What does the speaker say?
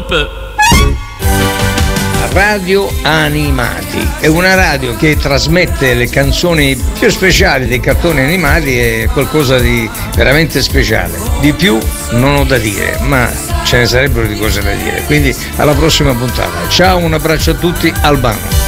Stop! Radio Animati è una radio che trasmette le canzoni più speciali dei cartoni animati, è qualcosa di veramente speciale. Di più non ho da dire, ma ce ne sarebbero di cose da dire. Quindi alla prossima puntata. Ciao, un abbraccio a tutti, Albano.